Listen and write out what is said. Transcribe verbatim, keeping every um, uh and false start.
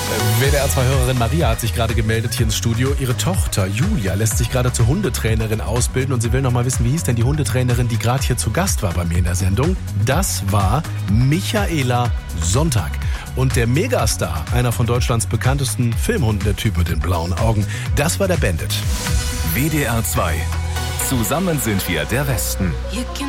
W D R zwei Hörerin Maria hat sich gerade gemeldet hier ins Studio. Ihre Tochter Julia lässt sich gerade zur Hundetrainerin ausbilden und sie will noch mal wissen, wie hieß denn die Hundetrainerin, die gerade hier zu Gast war bei mir in der Sendung. Das war Michaela Sonntag. Und der Megastar, einer von Deutschlands bekanntesten Filmhunden, der Typ mit den blauen Augen, das war der Bandit. W D R zwei. Zusammen sind wir der Westen.